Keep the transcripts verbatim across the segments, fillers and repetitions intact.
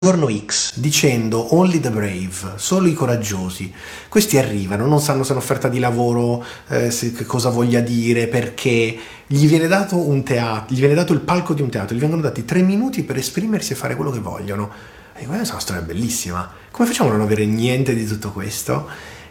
Giorno X, dicendo only the brave, solo i coraggiosi. Questi arrivano, non sanno se è un'offerta di lavoro, eh, se, che cosa voglia dire, perché gli viene dato un teatro, gli viene dato il palco di un teatro, gli vengono dati tre minuti per esprimersi e fare quello che vogliono. E questa è una storia bellissima. Come facciamo a non avere niente di tutto questo?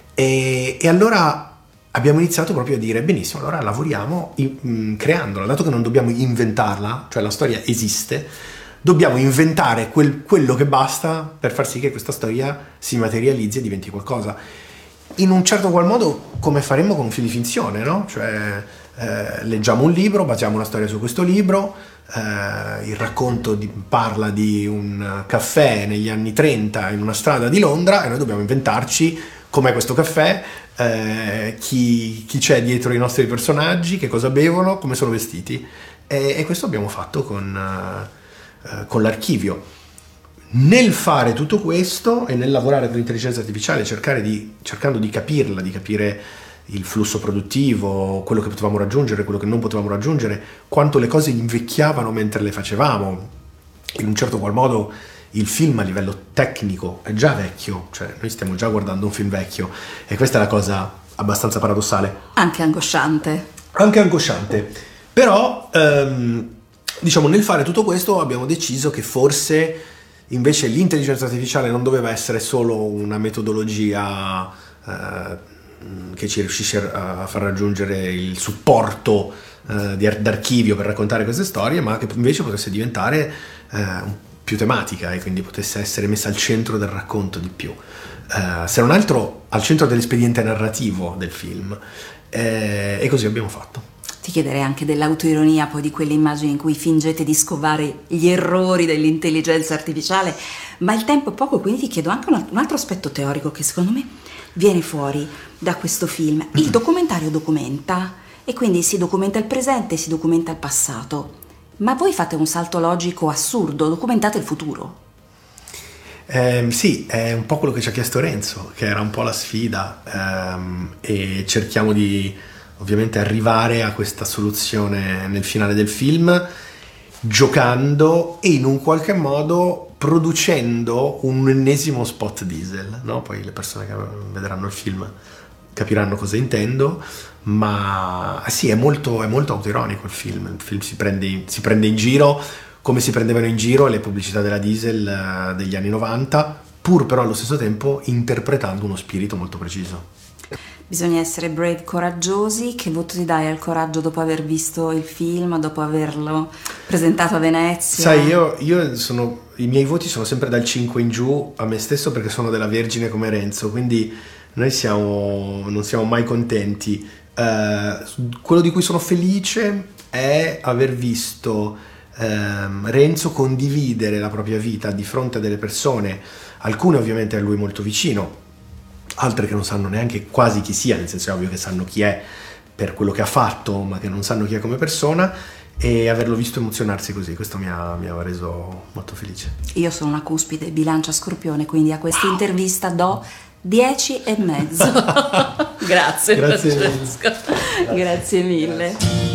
E, e allora abbiamo iniziato proprio a dire, benissimo, allora lavoriamo in, mh, creandola, dato che non dobbiamo inventarla, cioè la storia esiste, dobbiamo inventare quel, quello che basta per far sì che questa storia si materializzi e diventi qualcosa. In un certo qual modo, come faremmo con un film di finzione, no? Cioè, eh, leggiamo un libro, basiamo una storia su questo libro, eh, il racconto di, parla di un caffè negli anni trenta in una strada di Londra e noi dobbiamo inventarci com'è questo caffè, eh, chi, chi c'è dietro i nostri personaggi, che cosa bevono, come sono vestiti. E, e questo abbiamo fatto con... Uh, con l'archivio. Nel fare tutto questo e nel lavorare con l'intelligenza artificiale, cercare di, cercando di capirla, di capire il flusso produttivo, quello che potevamo raggiungere, quello che non potevamo raggiungere, quanto le cose invecchiavano mentre le facevamo, in un certo qual modo il film a livello tecnico è già vecchio, cioè noi stiamo già guardando un film vecchio e questa è la cosa abbastanza paradossale, anche angosciante anche angosciante però um, diciamo, nel fare tutto questo abbiamo deciso che forse invece l'intelligenza artificiale non doveva essere solo una metodologia eh, che ci riuscisse a far raggiungere il supporto eh, di ar- d'archivio per raccontare queste storie, ma che invece potesse diventare eh, più tematica e quindi potesse essere messa al centro del racconto di più. Eh, se non altro al centro dell'espediente narrativo del film. Eh, e così abbiamo fatto. Ti chiederei anche dell'autoironia poi di quelle immagini in cui fingete di scovare gli errori dell'intelligenza artificiale, ma il tempo è poco, quindi ti chiedo anche un altro aspetto teorico che secondo me viene fuori da questo film. Il documentario documenta e quindi si documenta il presente e si documenta il passato, ma voi fate un salto logico assurdo, documentate il futuro. Eh, sì, è un po' quello che ci ha chiesto Renzo, che era un po' la sfida, ehm, e cerchiamo di ovviamente arrivare a questa soluzione nel finale del film, giocando e in un qualche modo producendo un ennesimo spot diesel, no? Poi le persone che vedranno il film capiranno cosa intendo, ma sì, è molto, è molto autoironico il film. Il film si prende, si prende in giro come si prendevano in giro le pubblicità della diesel degli anni novanta, pur però allo stesso tempo interpretando uno spirito molto preciso. Bisogna essere brave, coraggiosi. Che voto ti dai al coraggio dopo aver visto il film, dopo averlo presentato a Venezia? Sai, io, io sono, i miei voti sono sempre dal cinque in giù a me stesso, perché sono della Vergine come Renzo, quindi noi siamo, non siamo mai contenti. Uh, quello di cui sono felice è aver visto um, Renzo condividere la propria vita di fronte a delle persone, alcune ovviamente a lui molto vicino, altre che non sanno neanche quasi chi sia, nel senso è ovvio che sanno chi è per quello che ha fatto, ma che non sanno chi è come persona, e averlo visto emozionarsi così, questo mi ha, mi ha reso molto felice. Io sono una cuspide bilancia Scorpione, quindi a questa wow. intervista do dieci e mezzo. Grazie, Grazie Francesco. Grazie mille.